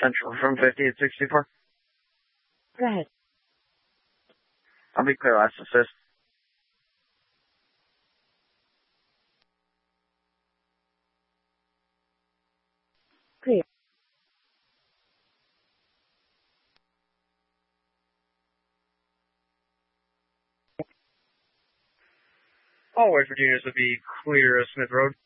Central from 50 at 64. Go ahead. I'll be clear, last assist. Clear. All West Virginias would be clear of Smith Road.